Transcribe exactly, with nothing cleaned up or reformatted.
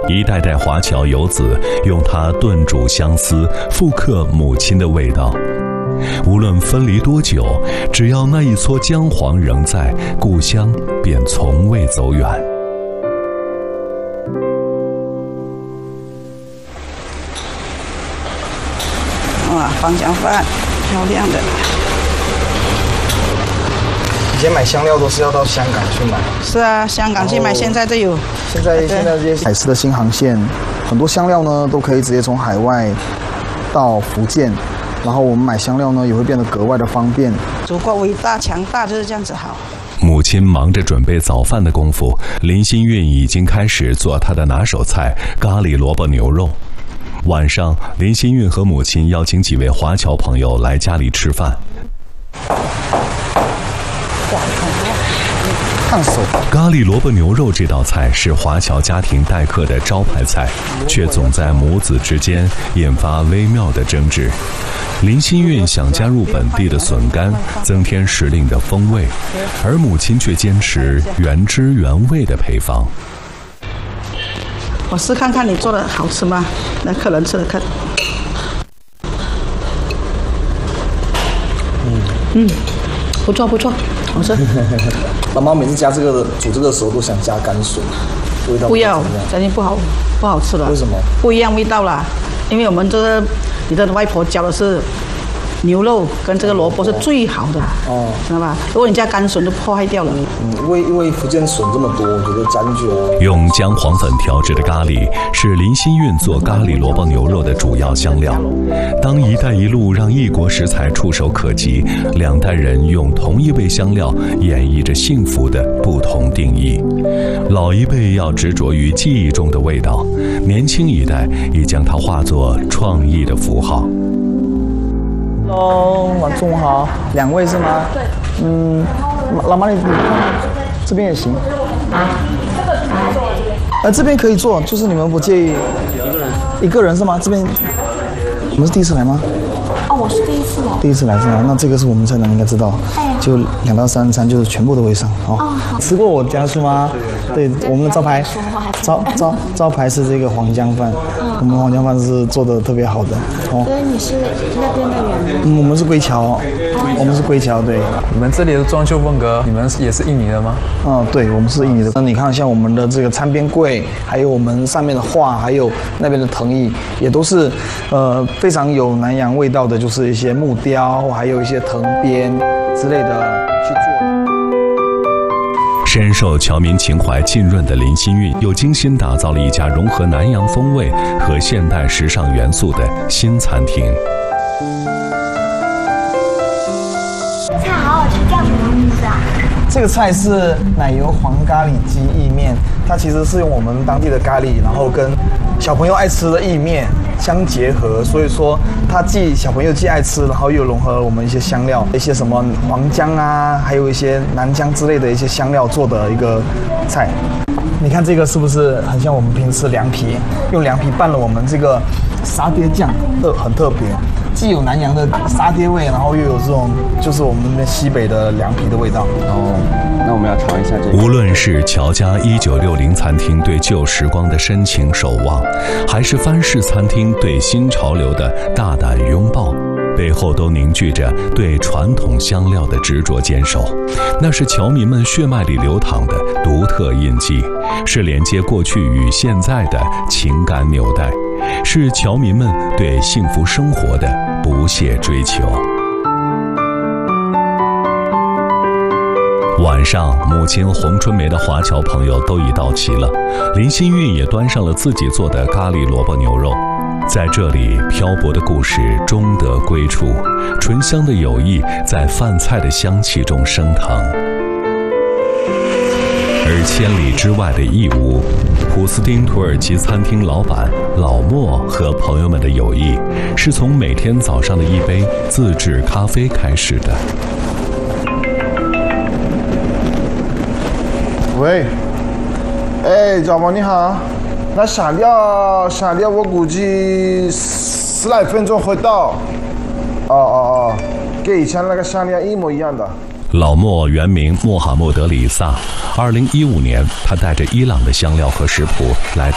一代代华侨游子用它炖煮相思，复刻母亲的味道。无论分离多久，只要那一撮姜黄仍在，故乡便从未走远。 哇，黄姜饭，漂亮的。 以前买香料都是要到香港去买。 是啊，香港去买，现在都有。 现在现在这些海事的新航线，很多香料呢都可以直接从海外到福建，然后我们买香料呢也会变得格外的方便。 祖国伟大强大就是这样子好。 母亲忙着准备早饭的功夫，林心韵已经开始做她的拿手菜——咖喱萝卜牛肉。晚上，林心韵和母亲邀请几位华侨朋友来家里吃饭。 烫手咖喱萝卜牛肉这道菜是华侨家庭待客的招牌菜，却总在母子之间引发微妙的争执。林心韵想加入本地的笋干，增添时令的风味，而母亲却坚持原汁原味的配方。 我试看看你做的好吃吗？那客人吃了看。嗯嗯，不错不错，好吃。 妈妈每次加这个煮这个的时候都想加干笋，味道不要，肯定不好不好吃了。 为什么？ 不一样味道啦，因为我们这个你的外婆教的是牛肉跟这个萝卜是最好的哦，知道吧？如果你加干笋就破坏掉了。 嗯，因为因为福建笋这么多，我觉得加进去哦。 用姜黄粉调制的咖喱是林心韵做咖喱萝卜牛肉的主要香料。当“一带一路”让异国食材触手可及，两代人用同一味香料演绎着幸福的不同定义。老一辈要执着于记忆中的味道，年轻一代已将它化作创意的符号。 Hello， 晚中午好，两位是吗？对。嗯，老妈你你这边也行。啊，这个可以坐。呃，这边可以坐，就是你们不介意？一个人。一个人是吗？这边，你们是第一次来吗？ 哦，我是第一次来。 第一次来是吗？那这个是我们菜单应该知道。哎。就两到三餐就是全部都会上。哦。哦好。吃过我家是吗？对，我们的招牌。招招招牌是这个黄姜饭，嗯、我们黄姜饭是做的特别好的。 哦。所以你是那边的人吗？ 嗯，我们是归侨，哦、我们是归侨，对。 你们这里的装修风格，你们也是印尼的吗？ 嗯，对，我们是印尼的。那你看，像我们的这个餐边柜，还有我们上面的画，还有那边的藤椅，也都是呃非常有南洋味道的，就是一些木雕，还有一些藤编之类的去做。 深受侨民情怀浸润的林心韵，又精心打造了一家融合南洋风味和现代时尚元素的新餐厅。 菜好好吃，叫什么名字啊？ 这个菜是奶油黄咖喱鸡意面，它其实是用我们当地的咖喱，然后跟小朋友爱吃的意面相结合，所以说它既小朋友既爱吃，然后又融合我们一些香料，一些什么黄姜啊，还有一些南姜之类的一些香料做的一个菜。你看这个是不是很像我们平时吃凉皮？用凉皮拌了我们这个沙爹酱，特很特别，既有南洋的沙爹味，然后又有这种就是我们那边西北的凉皮的味道。 哦，那我们要尝一下这个。 无论是乔家一九六零餐厅对旧时光的深情守望，还是番式餐厅对新潮流的大胆拥抱，背后都凝聚着对传统香料的执着坚守。那是侨民们血脉里流淌的独特印记，是连接过去与现在的情感纽带，是侨民们对幸福生活的不懈追求。晚上，母亲洪春梅的华侨朋友都已到齐了，林心韵也端上了自己做的咖喱萝卜牛肉。在这里，漂泊的故事终得归处，醇香的友谊在饭菜的香气中升腾。而千里之外的义乌，普斯丁土耳其餐厅老板老莫和朋友们的友谊，是从每天早上的一杯自制咖啡开始的。 喂，哎，小宝你好，那闪料闪料我估计十来分钟会到。哦哦哦，跟以前那个闪料一模一样的。 老莫原名穆罕默德里萨，二零一五年，他带着伊朗的香料和食谱来